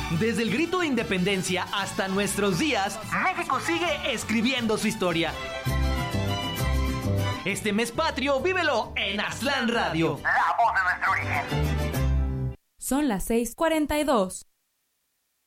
Desde el grito de independencia hasta nuestros días, México sigue escribiendo su historia. Este mes patrio, vívelo en Aztlán Radio. La voz de nuestro origen. Son las 6:42.